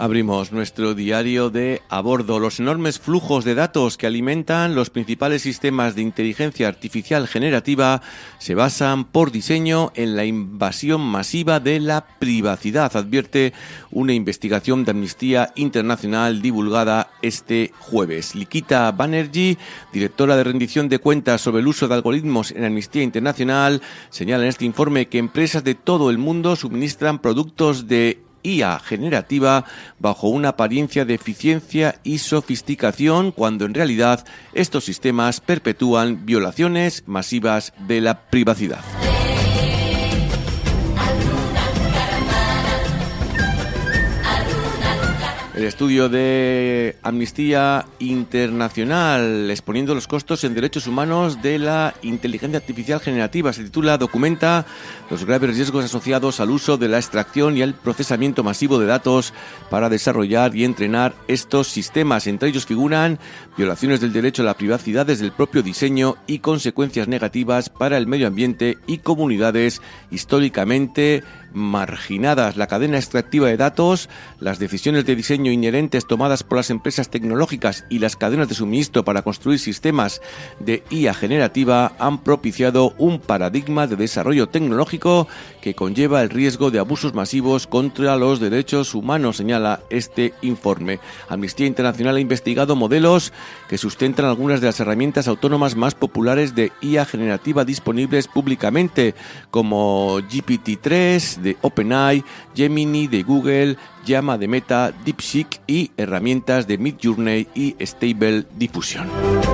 Abrimos nuestro diario de a bordo. Los enormes flujos de datos que alimentan los principales sistemas de inteligencia artificial generativa se basan por diseño en la invasión masiva de la privacidad, advierte una investigación de Amnistía Internacional divulgada este jueves. Likita Banerjee, directora de rendición de cuentas sobre el uso de algoritmos en Amnistía Internacional, señala en este informe que empresas de todo el mundo suministran productos de IA generativa bajo una apariencia de eficiencia y sofisticación, cuando en realidad estos sistemas perpetúan violaciones masivas de la privacidad. El estudio de Amnistía Internacional exponiendo los costos en derechos humanos de la inteligencia artificial generativa se titula Documenta los graves riesgos asociados al uso de la extracción y al procesamiento masivo de datos para desarrollar y entrenar estos sistemas. Entre ellos figuran violaciones del derecho a la privacidad desde el propio diseño y consecuencias negativas para el medio ambiente y comunidades históricamente marginadas. La cadena extractiva de datos, las decisiones de diseño inherentes tomadas por las empresas tecnológicas y las cadenas de suministro para construir sistemas de IA generativa han propiciado un paradigma de desarrollo tecnológico que conlleva el riesgo de abusos masivos contra los derechos humanos, señala este informe. Amnistía Internacional ha investigado modelos que sustentan algunas de las herramientas autónomas más populares de IA generativa disponibles públicamente, como GPT-3 de OpenAI, Gemini de Google, Llama de Meta, DeepSeek y herramientas de Midjourney y Stable Diffusion.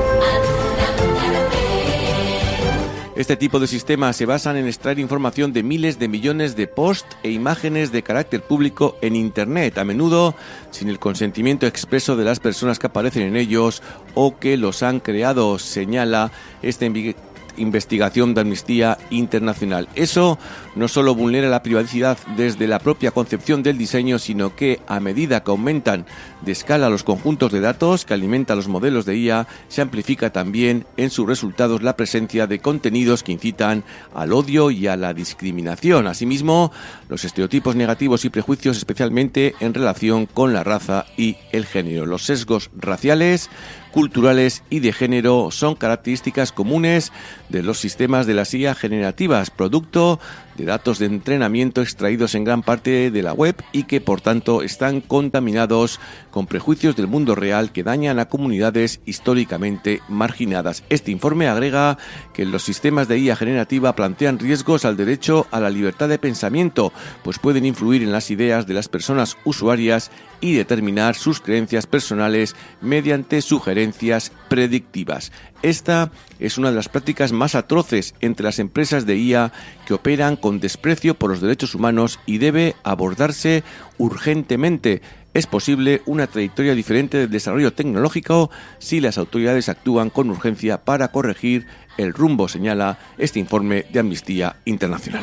Este tipo de sistemas se basan en extraer información de miles de millones de posts e imágenes de carácter público en Internet, a menudo sin el consentimiento expreso de las personas que aparecen en ellos o que los han creado, señala esta investigación de Amnistía Internacional. Eso no solo vulnera la privacidad desde la propia concepción del diseño, sino que a medida que aumentan de escala los conjuntos de datos que alimentan los modelos de IA, se amplifica también en sus resultados la presencia de contenidos que incitan al odio y a la discriminación. Asimismo, los estereotipos negativos y prejuicios, especialmente en relación con la raza y el género. Los sesgos raciales, culturales y de género son características comunes de los sistemas de las IA generativas, producto de datos de entrenamiento extraídos en gran parte de la web y que por tanto están contaminados con prejuicios del mundo real que dañan a comunidades históricamente marginadas. Este informe agrega que los sistemas de IA generativa plantean riesgos al derecho a la libertad de pensamiento, pues pueden influir en las ideas de las personas usuarias y determinar sus creencias personales mediante sugerencias predictivas. Esta es una de las prácticas más atroces entre las empresas de IA que operan con desprecio por los derechos humanos y debe abordarse urgentemente. Es posible una trayectoria diferente de desarrollo tecnológico si las autoridades actúan con urgencia para corregir el rumbo, señala este informe de Amnistía Internacional.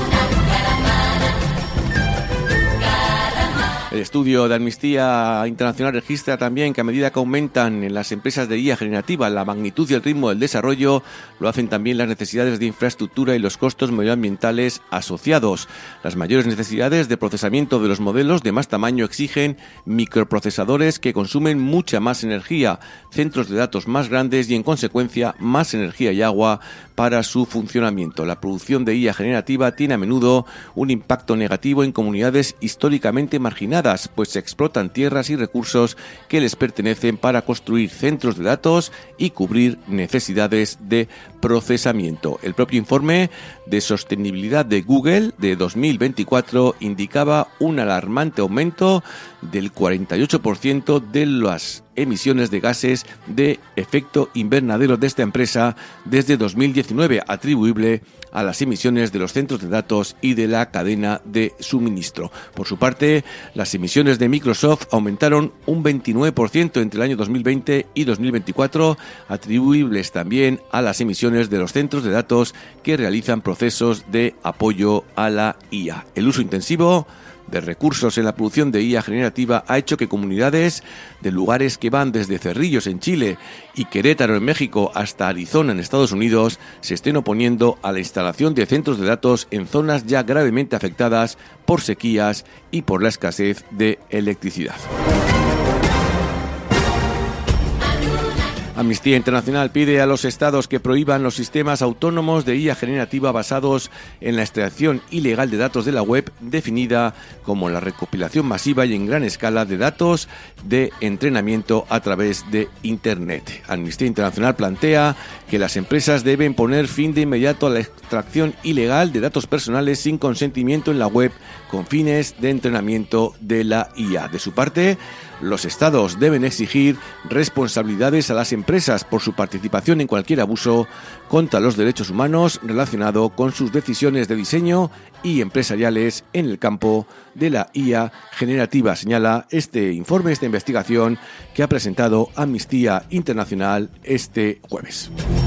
El estudio de Amnistía Internacional registra también que a medida que aumentan en las empresas de IA generativa la magnitud y el ritmo del desarrollo, lo hacen también las necesidades de infraestructura y los costos medioambientales asociados. Las mayores necesidades de procesamiento de los modelos de más tamaño exigen microprocesadores que consumen mucha más energía, centros de datos más grandes y en consecuencia más energía y agua para su funcionamiento. La producción de IA generativa tiene a menudo un impacto negativo en comunidades históricamente marginadas, pues se explotan tierras y recursos que les pertenecen para construir centros de datos y cubrir necesidades de procesamiento. El propio informe de sostenibilidad de Google de 2024 indicaba un alarmante aumento del 48% de las emisiones de gases de efecto invernadero de esta empresa desde 2019, atribuible a las emisiones de los centros de datos y de la cadena de suministro. Por su parte, las emisiones de Microsoft aumentaron un 29% entre el año 2020 y 2024, atribuibles también a las emisiones de los centros de datos que realizan procesos de apoyo a la IA. El uso intensivo de recursos en la producción de IA generativa ha hecho que comunidades de lugares que van desde Cerrillos en Chile y Querétaro en México hasta Arizona en Estados Unidos se estén oponiendo a la instalación de centros de datos en zonas ya gravemente afectadas por sequías y por la escasez de electricidad. Amnistía Internacional pide a los estados que prohíban los sistemas autónomos de IA generativa basados en la extracción ilegal de datos de la web, definida como la recopilación masiva y en gran escala de datos de entrenamiento a través de Internet. Amnistía Internacional plantea que las empresas deben poner fin de inmediato a la extracción ilegal de datos personales sin consentimiento en la web con fines de entrenamiento de la IA. De su parte, los estados deben exigir responsabilidades a las empresas por su participación en cualquier abuso contra los derechos humanos relacionado con sus decisiones de diseño y empresariales en el campo de la IA generativa, señala este informe, esta investigación que ha presentado Amnistía Internacional este jueves.